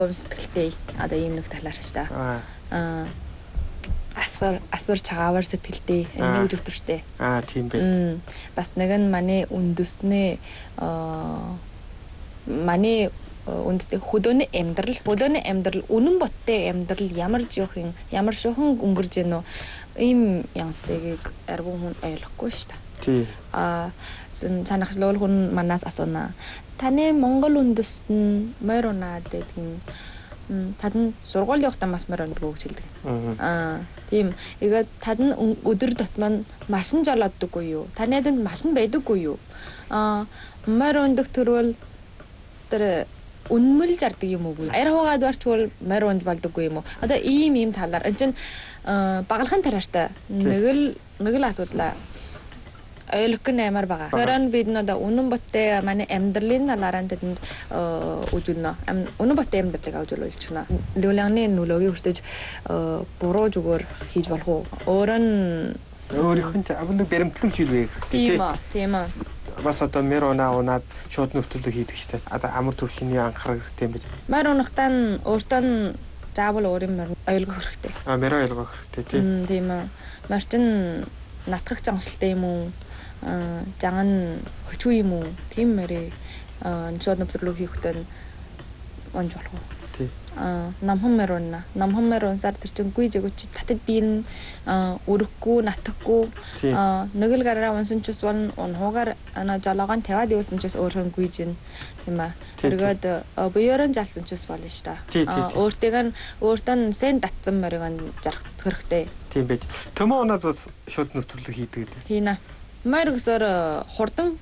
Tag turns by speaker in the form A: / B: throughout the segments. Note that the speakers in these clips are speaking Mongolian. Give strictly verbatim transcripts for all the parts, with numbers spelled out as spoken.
A: сэтгэлтэй одоо ийм нэг талаар шүү дээ. Аа асгар асбар чагаавар сэтгэлтэй нэг өдөртөртэй.
B: Аа тийм бэ.
A: Бас нэг нь манай үндэстний аа манай үндэсний хөдөөний амьдрал, хөдөөний амьдрал үнэн боттой амьдрал ямар жоохон ямар шохон өнгөрж гэнэ үү? Ийм янзтайгийг аргун хүн ойлгохгүй шүү дээ.
B: Тий.
A: Аа санахлуул хүн манаас асууна. Таны Монгол үндэст нь морь унаад гэдэг тад нь сургууль явахдаа бас морь ундгүй гэж хэлдэг. Аа тийм. Тэгээд тад нь өдөр дотмон машин жолооддоггүй юу? Таны энд машин байдаггүй юу? Аа морь ундаг төрвөл тэр үнмэл зардаг юм уу? Арь хугаад барчвал морь унд болдоггүй юм уу? Одоо ийм ийм талаар энэ чинь баглахын тарааштай нэг л нэг л асуудал ойлгох нэмэр байгаа. Тэрэн бид надаа үнэн боттой манай амьдралын талаараа тэнд үзүүлнэ. Үнэн боттой амьдралыг авч үлчнэ. Лүлэний нүлөгийг хүртэж буруу зүгээр хийж болох уу? Өөр нь
B: өөрийнхөө абны баримтлаг жил вэ?
A: Тийм аа, тийм аа.
B: Бас одоо мэр унаа унаад шууд нөвтлөг хийдэг штэ. Одоо амар төвхний анхаарах хэрэгтэй юм биш.
A: Мэр унахтаа өөртөө нь заавал өөрийн мөр ойлгох хэрэгтэй.
B: Аа мэр ойлгох хэрэгтэй тийм.
A: Тийм аа. Маш чин натгах зангшилтай юм уу? Аа жаган хөчүү юм уу? Тийм мэрээ шууд нөвтлөг хийхдээ онж болох уу?
B: Тий.
A: Аа намхан мэр унаа. Намхан мэр унсаар тэр чин гүйж өгч татад биен өрөхгүй, натахгүй нэг л гараа унсан ч бас унхуугаар ана жологон тавиад иүүлсэн ч бас өөрхөн гүйж ин тийм аа. Тэргээд буйрон жалсан ч бас болно шүү дээ. Өөртөг нь өөртөө нь сэн татсан мөрийг жарах хэрэгтэй.
B: Тийм байж. Төмөө унаад бас шууд нөвтлөг хийдэг гэдэг.
A: Тийм аа. Мэр гэсээр хурдан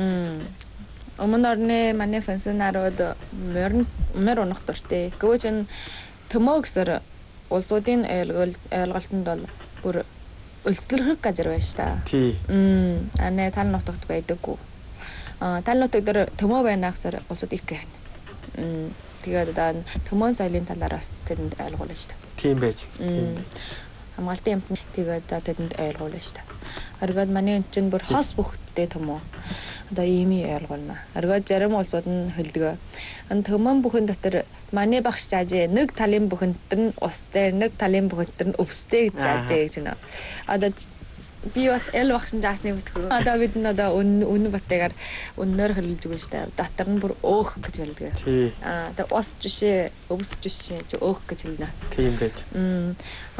A: өмнө орны манай фэнсэнарууд мөр мөр унах дуртай. Гэвч энэ төмөө гэсээр улсуудын ойлголт ойлголтод бол бүр өлтөлхөх газар байна шүү дээ.
B: Тий.
A: Мм анаа тал нутагт байдаггүй. Аа тал нутаг дээр төмөө байна гэсээр улсууд их гэн. Мм тэгээд одоо төмөө соёлын талаар бас тэнд ойлгуулна шүү дээ.
B: Тийм байж. Тийм.
A: Хамгаалтын юм тэгээд тэнд ойлгуулна шүү дээ. Аргаад манай энэ чинь бүр хос бүхтэй төмөө. Одоо ийм ойлгуулна. Аргаад зарим улсууд нь хэлдэг. Ан төмөн бүхэн дотор манай багш зааж нэг талын бүхэнтэр нь устай, нэг талын бүхэнтэр нь өвстэй гэж зааж гэж байна. Одоо би бас эл багш заасны бүтгөө. Одоо бид нь одоо үнэн баттайгаар үннээр хэлж өгнө шүү дээ. Дотор нь бүр өөх гэж хэлдэг. Аа тэр ус жишээ, өвс жишээ өөх гэж хэлнэ.
B: Тийм байж.
A: Мм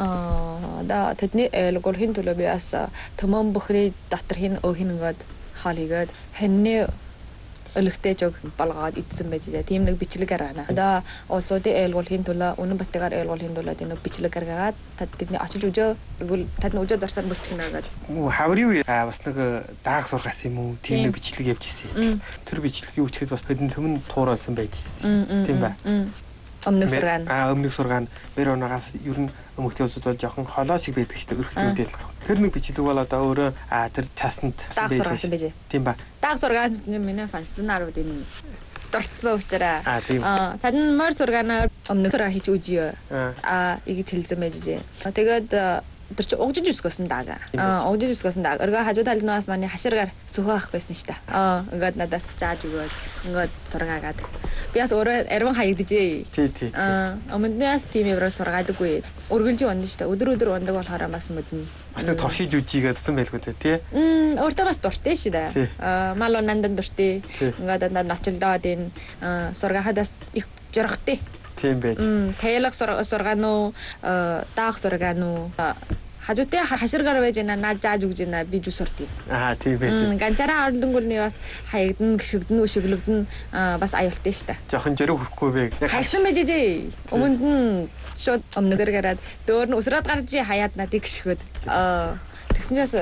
A: аа да тэдний ойлгуулахын төлөө би бас төмөн бүхний дотор хин өөх нэгэд халигээд хэнний өлөгтэй жог болгоод идсэн байж дээ. Тийм нэг бичлэг гаргана. Одоо улсуудын ойлгуулахын төлөө үнэн баттайгаар ойлгуулахын төлөө тийм нэг бичлэг гаргаад тэдний очиж өжөө тэгвэл тань өжөө дурсаар бүртгэнэ гэж.
B: Хаврын үе бас нэг даах сургаас юм уу? Тийм нэг бичлэг явж ирсэн. Тэр бичлэгийг үчихэд бас бидний төмөн тууралсан байж ирсэн. Тийм ба.
A: Өмнөх сургаан.
B: Аа өмнөх сургаан мэр унагаас ер нь өмгтэй улсууд бол жоохон холоо шиг байдаг шүү дээ. Өрхтөнд ялах. Тэр нэг бичлэг бол одоо өөрөө аа тэр цаасанд
A: даах сургаасан байж.
B: Тийм ба.
A: Даах сургаанс нь миний фансинарууд энэ дурдсан учраас
B: аа
A: тань мөр сургаанаар өмнөх сургаа хийж үзье. Аа ингэж хэлсэн байж. Тэгээд тэр чи угжиж үсгэсэн даага. Аа угжиж үсгэсэн даага. Өргө хажуу талнаас манай хаширгаар сөхөөх байсан шүү дээ. Аа ингээд надаас зааж өгөөд ингээд сургаагаад би бас өөрөө арван хаягдчихээ.
B: Тий, тий.
A: Аа өмнөөс тийм евро сургаадаггүй. Өргөлж ундаг шүү дээ. Өдөр өдөр ундаг болохоор бас мэднэ.
B: Бас нэг торшиж үжигээ гэсэн байлгүй тий.
A: Мм өөртөө бас дуртай шүү дээ. Аа мал унандан дуртай. Ингээд надад ночлоод энэ сургаахадаас их жирхтэй.
B: Тийм байж.
A: Мм таялах сургаан уу, даах сургаан уу хажуутай хаширгаар байж байна наад зааж өгж байна би жус суртыг.
B: Аа тийм байж.
A: Ганцаараа ордонгорны бас хаягдана гიშгдэн өшөглөгдөн бас аюултай шүү дээ.
B: Жохон жирэг хүрхгүй бэ.
A: Хайсан байж дээ. Өмнөд нь шууд өмнөдөр гараад дөөр нь өсрөөд гарч хаяад надыг гიშгөөд. Аа тэгсэн чинь бас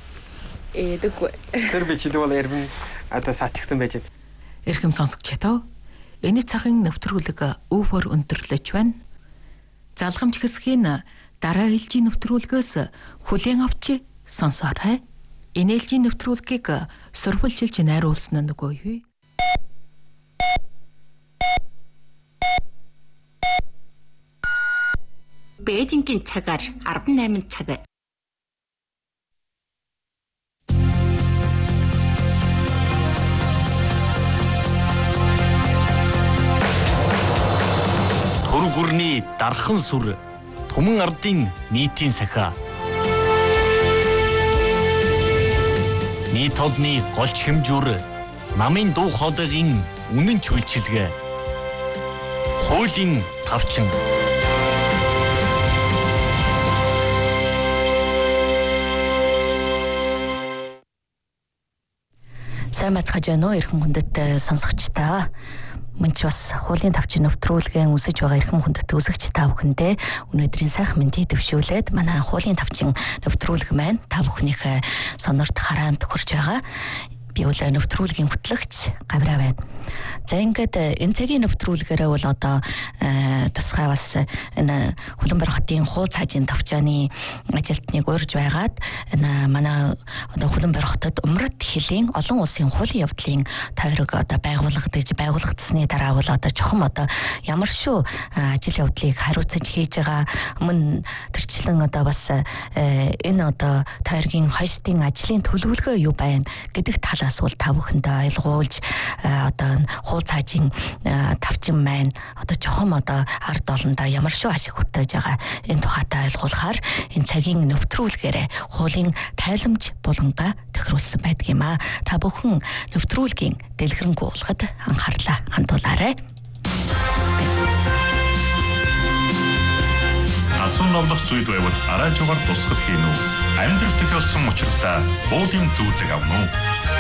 A: эдэггүй.
B: Тэр бичлэг бол ярим одоо саачгсан байж байна.
C: Эрхэм сонсогч ятав. Энэ цагын нэвтрүүлэг өвөр өндөрлөж байна. Залгамж хэсгийн дараа ээлжийн нэвтрүүлгээс хүлээн авч сонсоорой. Энэ ээлжийн нэвтрүүлгийг сурвалжилж найруулсан нь үгүй юу?
D: Бээжингийн цагаар арван найман цаг.
E: Үр гүрний дархан сүр Түмэн ардын нийтийн сахиа. Нийт олны голч хэмжүүр намын дуу хоолойгийн үнэн ч үйлчилгээ. Хуулийн тавчин.
F: Сайн бацгааж байна уу эрхэм хүндэт сонсогчдаа. Мөн ч бас хуулийн тавчин нэвтрүүлгэн үсэж байгаа эрхэм хүндэт үзэгч та бүхэндээ өнөөдрийн сайхан мэндийг дэвшүүлээд манай хуулийн тавчин нэвтрүүлэг маань та бүхнийхээ сонорт хараанд хүрч байгаа. Би бол нэвтрүүлгийн хөтлөгч Гавраа байна. За ингээд энэ цагийн нэвтрүүлгээрээ бол одоо тусгай бас энэ Хүлэмбар хотын хуу цаажийн тавчааны ажилтныг урьж байгаад энэ манай одоо Хүлэмбар хотод умрад хилийн олон улсын хуулийн явдлын тойрог одоо байгуулагдаж байгуулагдсны дараа бол одоо чухам одоо ямар шүү ажил явдлыг хариуцаж хийж байгаа мөн төрчлэн одоо бас энэ одоо тойргийн хойштын ажлын төлөвлөгөө юу байна гэдэг талаас бол та бүхэндээ ойлгуулж одоо хуу цаажийн тавчин маань одоо чухам одоо ард олондоо ямар шүү ашиг хүртэж байгаа энэ тухайтай ойлгуулахаар энэ цагийн нэвтрүүлгээрээ хуулийн тайламж булангаа тохируулсан байдаг юм а. Та бүхэн нэвтрүүлгийн дэлгэрэнгүй уулахад анхаарлаа хандуулаарай.
G: Асуун номлох зүйл байвал араажгаар тусгал хийн үү? Амьдрал тохиолсон учиртай хуулийн зөвлөг авна уу?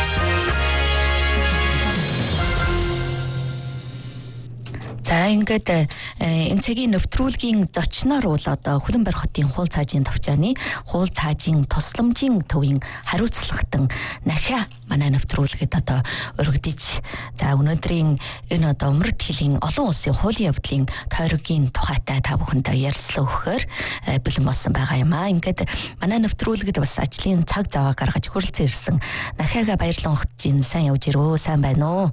F: За ингээд энэ цагийн нэвтрүүлгийн зочноор бол одоо Хүлэмбар хотын хууль цаажийн тавчааны хууль цаажийн тусламжийн төвийн хариуцлагатан нахиа манай нэвтрүүлгэд одоо өргөдөж за өнөөдрийн энэ одоо умрад хилийн олон улсын хуулийн явдлын тойрогийн тухайтай та бүхэндээ ярилцлага өгөхөөр бэлэн болсон байгаа юм аа. Ингээд манай нэвтрүүлгэд бас ажлын цаг заваа гаргаж хүрэлцэн ирсэн нахиагаа баярлан ухаж ин сайн явж ирөө сайн байна уу?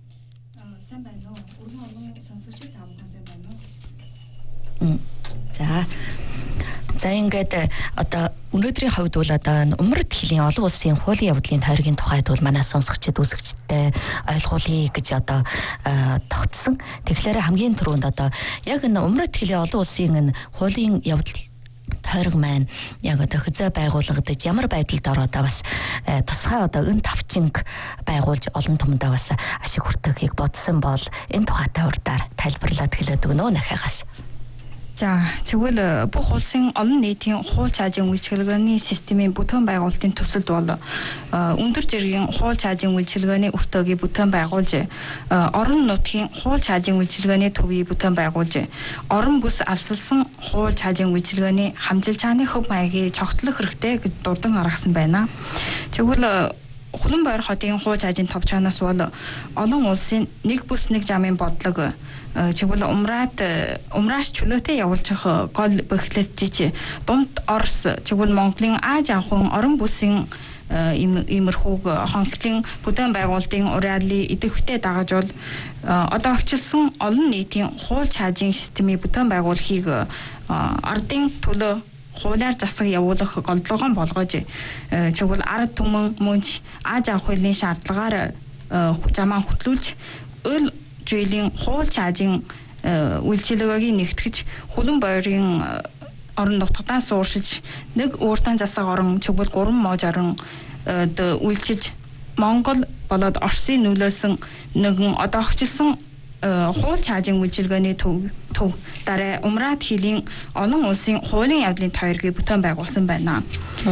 F: За. За ингээд одоо өнөөдрийн хувьд бол одоо умрад хилийн олон улсын хуулийн явдлын тойргийн тухайд бол манай сонсогчид үзэгчдээ ойлгуулъя гэж одоо тогтсон. Тэгэхээр хамгийн түрүүнд одоо яг энэ умрад хилийн олон улсын энэ хуулийн явдал тойрог маань яг одоо хөзөө байгуулагдаж ямар байдалд ороод бас тусгай одоо энэ тавчинг байгуулж олон түмэндээ бас ашиг хүртэхийг бодсон бол энэ тухайтай урдаар тайлбарлаад хэлээд өгнө нахагаас.
A: За тэгвэл бүх улсын олон нийтийн хууль цаажийн үйлчилгээний системийн бүтээн байгуулалтын төсөлд бол өндөр зэргийн хууль цаажийн үйлчилгээний өртөөгийг бүтээн байгуулж, орон нутгийн хууль цаажийн үйлчилгээний төвийг бүтээн байгуулж, орон бүс алсалсан хууль цаажийн үйлчилгээний хамжилчааны хөв маягийг цогцлох хэрэгтэй гэж дурдан гаргасан байна. Тэгвэл Хүлэмбар хотын хууль цаажийн тавчаанаас бол олон улсын нэг бүс нэг замын бодлого чигвэл умраад умрааш чөлөөтэй явуулчих гол бэхлэлж дунд Орос чигвэл Монголын Аз авхан орон бүсийн иймэрхүү хонхлын бүтээн байгуулалтын уриаллыг идэвхтэй дагаж бол одоо огчлсон олон нийтийн хууль цаажийн системийн бүтээн байгуулахыг ардын төлөө хуулиар засаг явуулах голдлогоон болгож чигвэл ард түмэн мөнч Аз авхын шаардлагаар замаа хөтлүүлж өл жийлэн хууль цаажийн үйлчилгээгийг нэгтгэж Хүлэмбарийн орон нутгатаа сууршиж нэг ууртан засаг орон чигвэл гурван мож орон үйлчилж Монгол болоод Оросын нөлөөсөн нэгэн одоо огчлсон хууль цаажийн үйлчилгээний төв төв дараа умрад хилийн олон улсын хуулийн явдлын тойргийг бүтээн байгуулсан байна.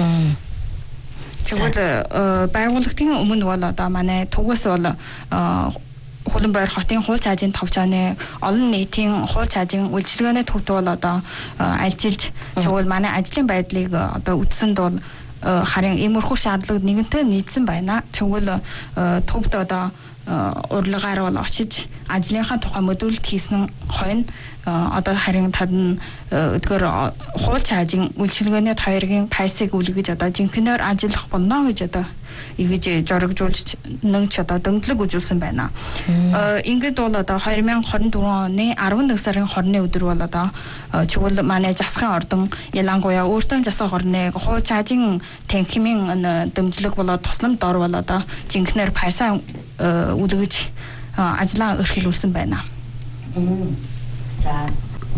A: Тэгвэл байгууллагын өмнө бол одоо манай түгээс бол Хүлэмбар хотын хууль цаажийн тавчааны олон нийтийн хууль цаажийн үйлчилгээний төвд бол одоо ажиллаж тэгвэл манай ажлын байдлыг одоо үтсэнд бол харин иймэрхүү шаардлага нэгэнтээ нийцсэн байна. Тэгвэл төвд одоо урлагаар бол очиж ажлынхаа тухай мөдөлт хийсэн хойно одоо харин тад нь өдгөр хууль цаажийн үйлчилгээний тойргийн тайсыг үлгэж одоо жинхэнээр ажиллах болно гэж одоо игэж жорогжуулж нэг ч одоо дэмжлэг үзүүлсэн байна. Ингээд бол одоо две тысячи двадцать четыре оны eleven сарын twenty өдөр бол одоо чигвэл манай засгийн ордон ялангуяа өөртөө засаг орныг хууль цаажийн танхимын дэмжлэг болоод тусламж дор бол одоо жинхэнээр пайсаа үлгэж ажлаа өрхөлүүлсэн байна.
F: За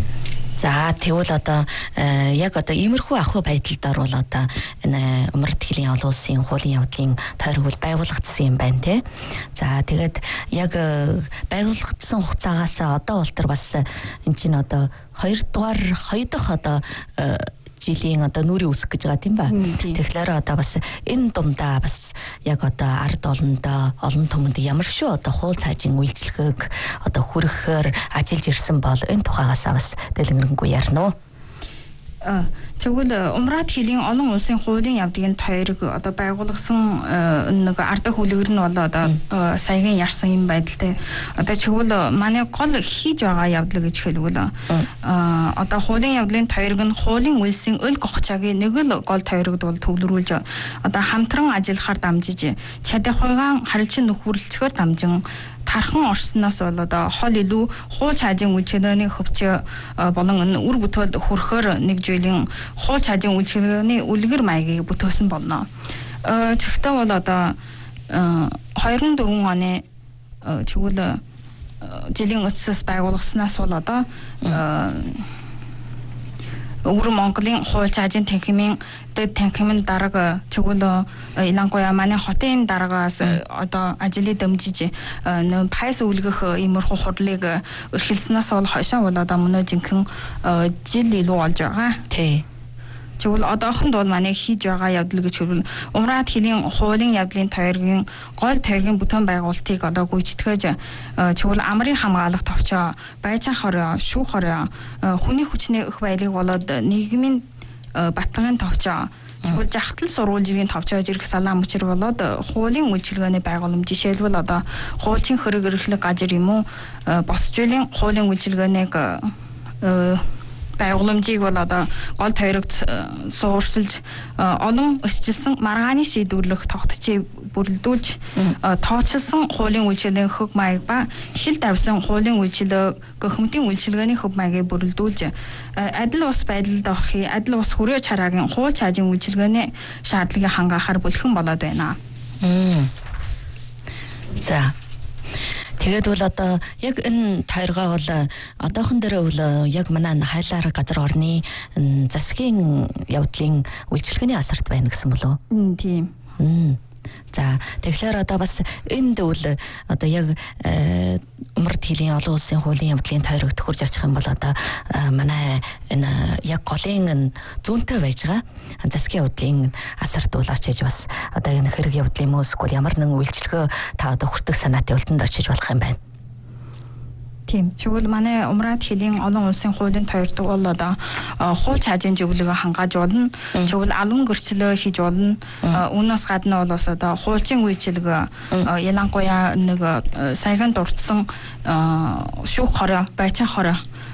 F: За тэгвэл одоо яг одоо иймэрхүү ахуй байдалд орвол одоо энэ умар итгэлийн олон улсын хуулийн явдлын тойрог бол байгуулагдсан юм байна тий. За тэгээд яг байгуулагдсан хугацаагаас одоо бол төр бас эн чинь одоо хоёр дугаар хоёр дахь одоо жилийн одоо нүрийн үсэх гэж байгаа тийм ба. Тэгэхээр одоо бас энэ дундаа бас яг одоо ард олондоо олон түмэнд ямар шүү одоо хуул цаажийн үйлчлэгийг одоо хүргэхээр ажиллаж ирсэн бол энэ тухайгаас бас дэлгэрэнгүй ярина уу.
H: А тэгвэл умраад хилийн олон улсын хуулийн явдгийн тойрог одоо байгуулсан нэг ард хүлэгэр нь бол одоо саяхан ярьсан юм байдалтай. Одоо тэгвэл манай гол хийж байгаа явдал гэж хэлвэл одоо хуулийн явдлын тойрог нь хуулийн үйлсийн өл гохчаагийн нэг л гол тойрогд бол төвлөрүүлж одоо хамтран ажиллахаар дамжиж чадахыгаан харилцан нөхөрлөлцөхөөр дамжин тархан орсноос бол одоо хол илүү хуул цаажийн үйлчилгээний хөвч болон үр бүтээлд хүрхээр нэг жилийн хуул цаажийн үйлчилгээний үлгэр маягийг бүтээсэн болно. Тэгвэл бол одоо хоёр мың дөрвөн оны тэгвэл жилийн өцөс байгуулгаснаас бол одоо Өвөр Монголын хууль цаажийн танхимын дэд танхимын дарга тэгвэл Илангуяа манай хотын даргаас одоо ажлыг дэмжиж нөө пайс үлгэх иймэрхүү хурлыг эрхэлснээс бол хойшоо бол одоо мөн жинхэнэ жил илүү болж байгаа.
F: Тий.
H: Тэгвэл одоохонд бол манай хийж байгаа явдал гэж хэлбэл умраад хилийн хуулийн явдлын тойргийн гол тойргийн бүтээн байгуулалтыг одоо гүйцэтгэж тэгвэл амрын хамгаалах товчоо байцаа хороо шүүх хороо хүний хүчний өх байлыг болоод нийгмийн батлагын товчоо тэгвэл жахтал сурвалжийн товчоо зэрэг салаам мөчр болоод хуулийн үйлчилгээний байгууллага жишээлбэл одоо хуулийн хөрөг эрхлэг газар юм уу босч үеийн хуулийн үйлчилгээнийг байгууламжийг бол одоо гол тойрогт сууршилж олон өсчилсэн маргааны шийдвэрлэх тогтцыг бүрэлдүүлж тооцолсон хуулийн үйлчилгээний хөв маяг ба хил давсан хуулийн үйлчилгээ гохимтын үйлчилгээний хөв маягийг бүрэлдүүлж адил ус байдалд орохын адил ус хүрээ чараагийн хууль цаажийн үйлчилгээний шаардлагыг хангаахаар бэлхэн болоод байна.
F: За тэгээд бол одоо яг энэ тойргоо бол одоохон дээр бол яг манай хайлаар газар орны засгийн явдлын үйлчилгээний асарт байна гэсэн болов уу?
H: Тийм.
F: За тэгэхээр одоо бас энд бол одоо яг умард хилийн олон улсын хуулийн явдлын тойрогт хурж очих юм бол одоо манай энэ яг голын зүүнтэй байж байгаа засгийн явдлын асарт бол очиж бас одоо энэ хэрэг явдлын мөс эсвэл ямар нэгэн үйлчлэгөө та одоо хүртэх санаатай үлдэнд очиж болох юм байна.
H: Тийм. Тэгвэл манай умраад хилийн олон улсын хуулийн тойрдог бол одоо хууль цаажийн зөвлөгөө хангааж болно. Тэгвэл албан гэрчлэл хийж болно. Үүнээс гадна бол бас одоо хуулийн үйлчилгээ ялангуяа нэг саяхан дурдсан шүүх хороо, байцаа хороо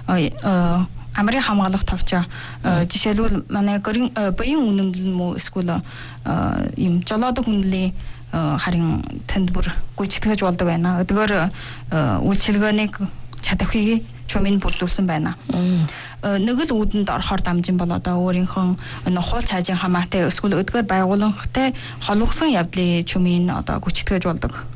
H: амрын хамгаалах товчоо жишээлбэл манай буян үнэмлэл мөн эсвэл ийм жолоодог хүнлэлийн харин танд бүр гүйцэтгэж болдог байна. Өдгөр үйлчилгээнийг чадахыг чумын бүрдүүлсэн байна. Нэг л үүдэнд орохоор дамжин бол одоо өөрийнхөө хууль цаажийн хамаатай эсвэл өдгөр байгууламжтай холбогдсон явдлын чумын одоо гүйцэтгэж болдог.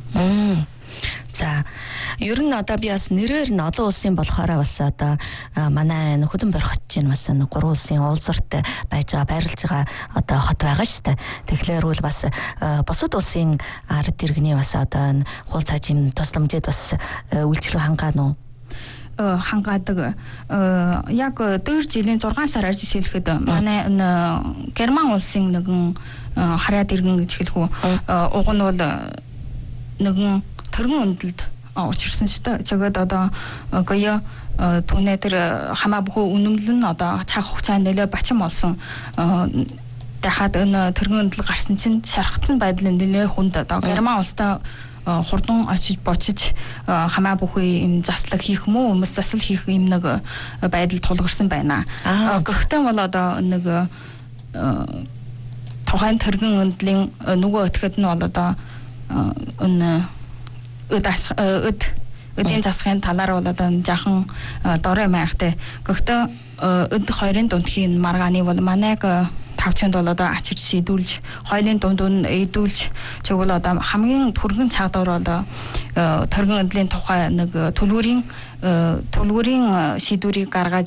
F: За ер нь одоо би бас нэрээр нь олон улсын болохоор бас одоо манай Хөдөн Бор хот чинь бас гурван улсын уулзарт байж байгаа байрлаж байгаа одоо хот байгаа шүү дээ. Тэгэхээр бол бас бусад улсын ард иргэний бас одоо хууль цаажийн тусламжид бас үйлчлэг хангаана уу?
H: Хангаадаг яг дөрөв жилийн зургаан сараар жишээлхэд манай энэ Герман улсын нэгэн хараад иргэн гэж хэлэх үү уг нь бол нэгэн тэргэн өндөлд учирсан шүү дээ. Чигээд одоо гоё түүнээ тэр хамаа бүхүү үнэмлэл нь одоо цаг хугацаанд нэлээ бачим болсон. Дахиад энэ тэргэн өндөл гарсан чинь шархтсан байдал нэлээ хүнд одоо Герман улстай хурдан очиж бочиж хамаа бүхий юм заслаг хийх мүү өмс засал хийх юм нэг байдал тулгарсан байна. Гэхдээ бол одоо нэг тухайн тэргэн өндлийн нөгөө өтгөд нь бол одоо энэ өд өд өдийн засгийн талаар бол одоо жаахан дорой маягтай. Гэхдээ өд хоёрын дундхийн маргааны бол манайг тавчанд бол одоо ачирч шийдүүлж хоёрын дунд нь эйдүүлж тэгвэл одоо хамгийн түргэн цаадаар одоо тэргэн өндлийн тухай нэг төлгүүрийн төлгүүрийн шийдвэрийг гаргаж